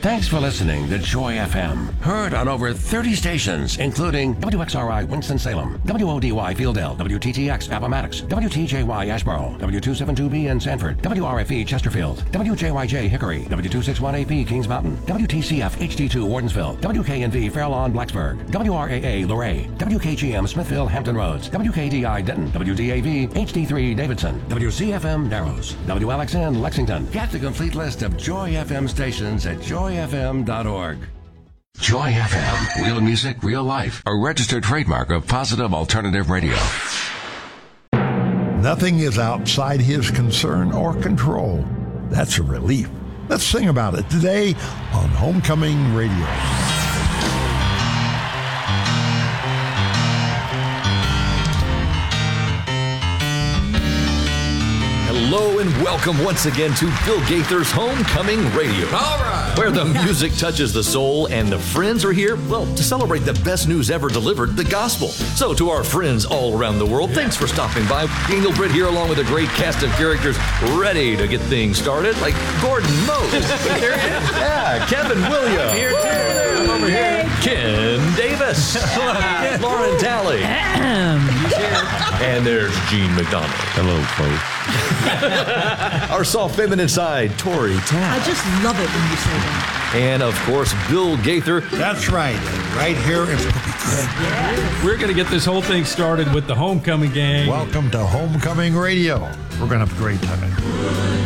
Thanks for listening to Joy FM. Heard on over 30 stations, including WXRI Winston-Salem, WODY Fieldale, WTTX Appomattox, WTJY Asheboro, W272B in Sanford, WRFE Chesterfield, WJYJ Hickory, W261AP Kings Mountain, WTCF HD2 Wardensville, WKNV Fair Lawn Blacksburg, WRAA Luray, WKGM Smithville Hampton Roads, WKDI Denton, WDAV HD3 Davidson, WCFM Narrows, WLXN Lexington. Get the complete list of Joy FM stations at joyfm.org. Joy FM, real music, real life. A registered trademark of Positive Alternative Radio. Nothing is outside his concern or control. That's a relief. Let's sing about it today on Homecoming Radio. Hello and welcome once again to Bill Gaither's Homecoming Radio. All right. Where the music touches the soul and the friends are here, well, to celebrate the best news ever delivered, the gospel. So to our friends all around the world, thanks for stopping by. Daniel Britt here along with a great cast of characters ready to get things started, like Gordon Mose. Yeah, Kevin Williams. Here too. I'm over here. Ken Davis. Lauren Talley. And there's Gene McDonald. Hello, folks. Our soft feminine side, Tori Tapp. I just love it when you say that. And of course, Bill Gaither. That's right. Right here is good. We're going to get this whole thing started with the Homecoming Gang. Welcome to Homecoming Radio. We're going to have a great time.